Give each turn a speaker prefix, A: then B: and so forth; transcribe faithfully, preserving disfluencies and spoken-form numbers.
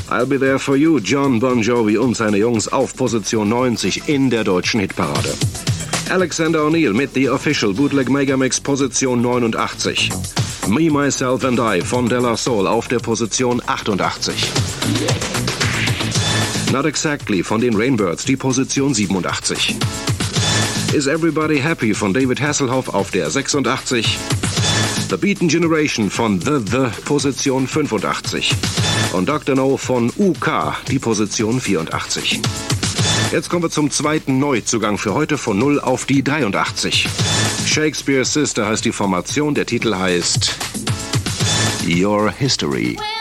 A: I'll Be There For You, John Bon Jovi und seine Jungs auf Position neunzig in der deutschen Hitparade. Alexander O'Neal mit The Official Bootleg Megamix, Position neunundachtzig. Me, Myself and I von De La Soul auf der Position achtundachtzig. Not Exactly von den Rainbirds, die Position siebenundachtzig. Is Everybody Happy von David Hasselhoff auf der sechsundachtzig. The Beaten Generation von The The, Position fünfundachtzig. Und Doktor No von U K, die Position vierundachtzig. Jetzt kommen wir zum zweiten Neuzugang für heute von null auf die dreiundachtzig. Shakespeare's Sister heißt die Formation, der Titel heißt Your History.